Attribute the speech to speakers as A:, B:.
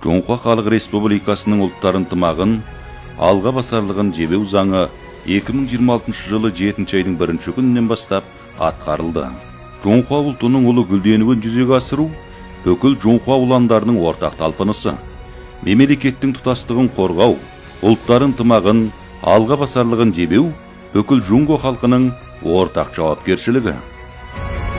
A: Жоңқа Халық Республикасының ұлттар ынтымағын, алға басарлығын жебеу заңы 2026 жылы 7 айдың 1 күнінен бастап атқарылды. Жоңқа ұлтының ұлы гүлденуін жүзеге асыру бүкіл жоңқа ұландарының ортақ талпынысы. Мемлекеттің тұтастығын қорғау, ұлттар ынтымағын, алға басарлығын жебеу бүкіл жоңқа халқының ортақ жауапкершілігі.